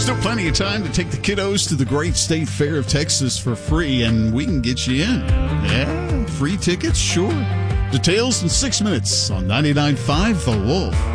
Still plenty of time to take the kiddos to the Great State Fair of Texas for free, and we can get you in. Yeah, free tickets, sure. Details in 6 minutes on 99.5 The Wolf.